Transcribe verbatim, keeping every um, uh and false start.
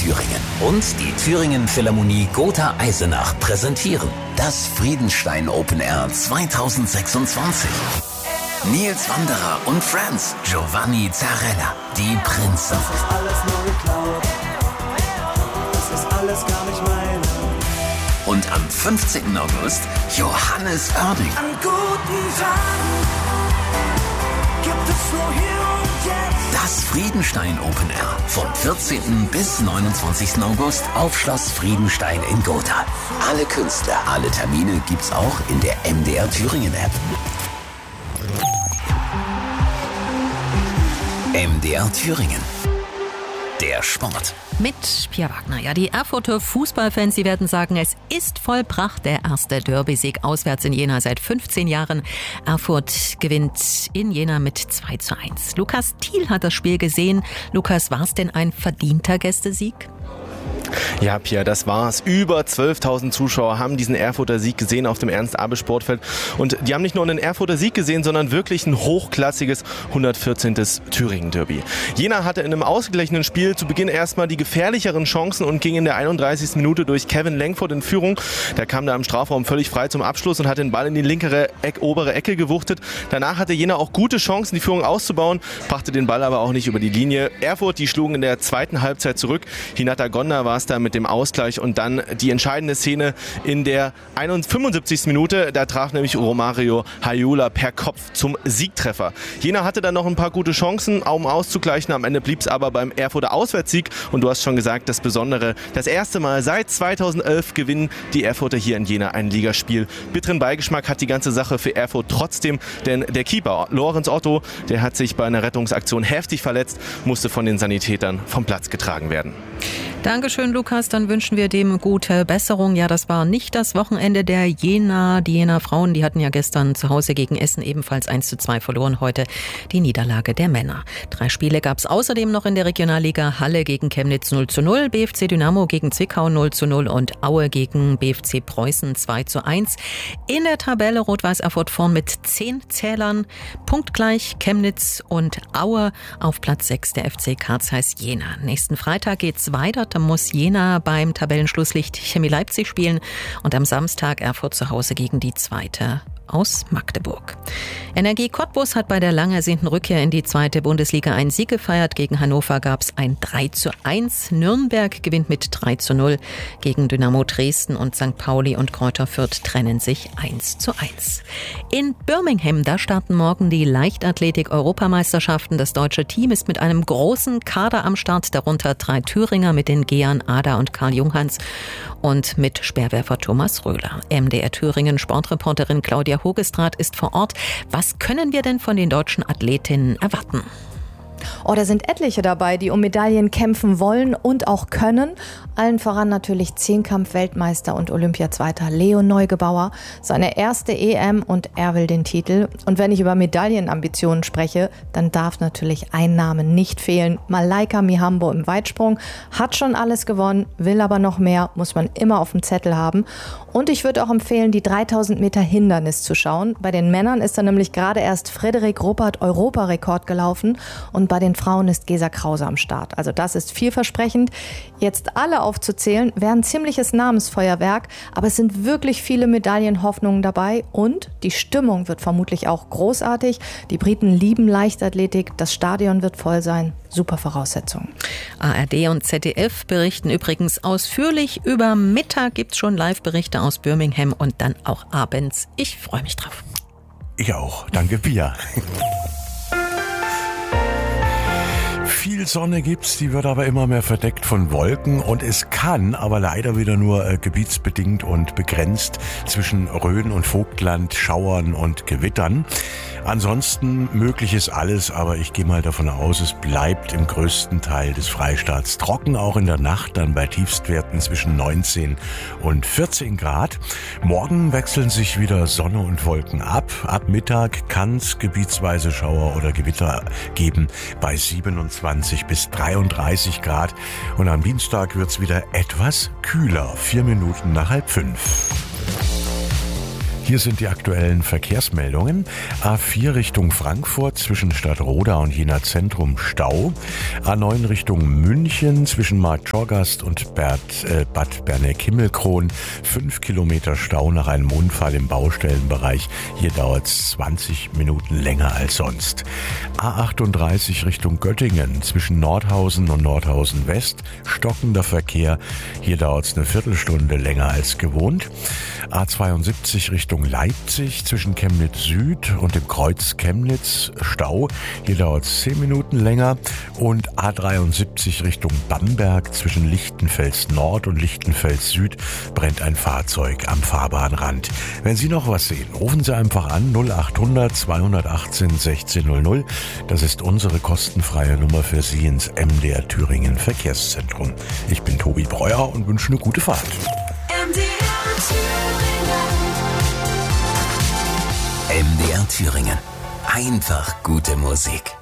Thüringen und die Thüringen Philharmonie Gotha Eisenach präsentieren das Friedenstein Open Air zwanzig sechsundzwanzig. Nils Wanderer und Friends, Giovanni Zarella, die Prinzen. Das ist alles nur geklaut. Das ist alles gar nicht meine. Und am fünfzehnten August Johannes Oerding. An guten Tagen gibt es nur hier und jetzt. Das Friedenstein Open Air vom vierzehnten bis neunundzwanzigsten August auf Schloss Friedenstein in Gotha. Alle Künstler, alle Termine gibt's auch in der M D R Thüringen App. M D R Thüringen. Der Sport. Mit Pia Wagner. Ja, die Erfurter Fußballfans, sie werden sagen, es ist vollbracht. Der erste Derby-Sieg auswärts in Jena seit fünfzehn Jahren. Erfurt gewinnt in Jena mit zwei zu eins. Lukas Thiel hat das Spiel gesehen. Lukas, war es denn ein verdienter Gästesieg? Ja, Pia, das war's. Über zwölftausend Zuschauer haben diesen Erfurter Sieg gesehen auf dem Ernst-Abel-Sportfeld. Und die haben nicht nur einen Erfurter Sieg gesehen, sondern wirklich ein hochklassiges hundertvierzehnten Thüringen-Derby. Jena hatte in einem ausgeglichenen Spiel zu Beginn erstmal die gefährlicheren Chancen und ging in der einunddreißigsten Minute durch Kevin Langford in Führung. Der kam da im Strafraum völlig frei zum Abschluss und hat den Ball in die linkere Eck, obere Ecke gewuchtet. Danach hatte Jena auch gute Chancen, die Führung auszubauen, brachte den Ball aber auch nicht über die Linie. Erfurt, die schlugen in der zweiten Halbzeit zurück. Hinata Gonda war es da mit dem Ausgleich und dann die entscheidende Szene in der fünfundsiebzigsten Minute. Da traf nämlich Romario Hayola per Kopf zum Siegtreffer. Jena hatte dann noch ein paar gute Chancen, um auszugleichen. Am Ende blieb es aber beim Erfurter Auswärtssieg. Und du hast schon gesagt, das Besondere, das erste Mal seit zweitausendelf gewinnen die Erfurter hier in Jena ein Ligaspiel. Bitteren Beigeschmack hat die ganze Sache für Erfurt trotzdem, denn der Keeper Lorenz Otto, der hat sich bei einer Rettungsaktion heftig verletzt, musste von den Sanitätern vom Platz getragen werden. Dankeschön, Lukas. Dann wünschen wir dem gute Besserung. Ja, das war nicht das Wochenende der Jena. Die Jena Frauen, die hatten ja gestern zu Hause gegen Essen ebenfalls eins zu zwei verloren. Heute die Niederlage der Männer. Drei Spiele gab es außerdem noch in der Regionalliga. Halle gegen Chemnitz null zu null, B F C Dynamo gegen Zwickau null zu null und Aue gegen B F C Preußen zwei zu eins. In der Tabelle Rot-Weiß Erfurt vorn mit zehn Zählern. Punktgleich Chemnitz und Aue auf Platz sechs der F C Karl Zeiss Jena. Nächsten Freitag geht's weiter. Da muss Jena beim Tabellenschlusslicht Chemie Leipzig spielen und am Samstag Erfurt zu Hause gegen die zweite aus Magdeburg. Energie Cottbus hat bei der lang ersehnten Rückkehr in die zweite Bundesliga einen Sieg gefeiert. Gegen Hannover gab es ein drei zu eins. Nürnberg gewinnt mit drei zu null gegen Dynamo Dresden und Sankt Pauli und Kräuter Fürth trennen sich eins zu eins. In Birmingham, da starten morgen die Leichtathletik-Europameisterschaften. Das deutsche Team ist mit einem großen Kader am Start, darunter drei Thüringer mit den Gehan, Ada und Karl Junghans und mit Speerwerfer Thomas Röhler. M D R Thüringen Sportreporterin Claudia Hogestraat ist vor Ort. Was können wir denn von den deutschen Athletinnen erwarten? Oh, da sind etliche dabei, die um Medaillen kämpfen wollen und auch können. Allen voran natürlich Zehnkampf-Weltmeister und Olympiazweiter Leo Neugebauer. Seine erste E M und er will den Titel. Und wenn ich über Medaillenambitionen spreche, dann darf natürlich ein Name nicht fehlen. Malaika Mihambo im Weitsprung hat schon alles gewonnen, will aber noch mehr, muss man immer auf dem Zettel haben. Und ich würde auch empfehlen, die dreitausend Meter Hindernis zu schauen. Bei den Männern ist da nämlich gerade erst Frederik Ruppert Europarekord gelaufen und bei den Frauen ist Gesa Krause am Start. Also das ist vielversprechend. Jetzt alle aufzuzählen, wäre ein ziemliches Namensfeuerwerk, aber es sind wirklich viele Medaillenhoffnungen dabei und die Stimmung wird vermutlich auch großartig. Die Briten lieben Leichtathletik, das Stadion wird voll sein. Super Voraussetzungen. A R D und Z D F berichten übrigens ausführlich. Über Mittag gibt's schon Live-Berichte aus Birmingham und dann auch abends. Ich freue mich drauf. Ich auch. Danke, Pia. Viel Sonne gibt's, die wird aber immer mehr verdeckt von Wolken und es kann aber leider wieder nur äh, gebietsbedingt und begrenzt zwischen Rhön und Vogtland schauern und Gewittern. Ansonsten möglich ist alles, aber ich gehe mal davon aus, es bleibt im größten Teil des Freistaats trocken, auch in der Nacht dann bei Tiefstwerten zwischen neunzehn und vierzehn Grad. Morgen wechseln sich wieder Sonne und Wolken ab. Ab Mittag kann es gebietsweise Schauer oder Gewitter geben bei siebenundzwanzig bis dreiunddreißig Grad. Und am Dienstag wird es wieder etwas kühler, vier Minuten nach halb fünf. Hier sind die aktuellen Verkehrsmeldungen. A vier Richtung Frankfurt zwischen Stadtroda und Jena Zentrum Stau. A neun Richtung München zwischen Marktschorgast und Bad, äh, Bad Berneck-Himmelkron. Fünf Kilometer Stau nach einem Unfall im Baustellenbereich. Hier dauert es zwanzig Minuten länger als sonst. A achtunddreißig Richtung Göttingen zwischen Nordhausen und Nordhausen West. Stockender Verkehr. Hier dauert es eine Viertelstunde länger als gewohnt. A zweiundsiebzig Richtung Leipzig zwischen Chemnitz Süd und dem Kreuz Chemnitz Stau. Hier dauert es zehn Minuten länger. Und A dreiundsiebzig Richtung Bamberg zwischen Lichtenfels Nord und Lichtenfels Süd brennt ein Fahrzeug am Fahrbahnrand. Wenn Sie noch was sehen, rufen Sie einfach an null achthundert zweihundertachtzehn sechzehn null null. Das ist unsere kostenfreie Nummer für Sie ins M D R Thüringen Verkehrszentrum. Ich bin Tobi Breuer und wünsche eine gute Fahrt. M D R Thüringen. M D R Thüringen. Einfach gute Musik.